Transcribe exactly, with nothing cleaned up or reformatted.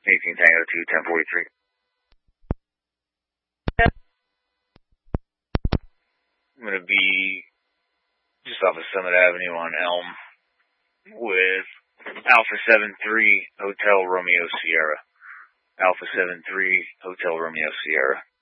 eighteen Tango two, ten forty-three. I'm going to be just off of Summit Avenue on Elm with Alpha seven three Hotel Romeo Sierra. Alpha seven three Hotel Romeo Sierra.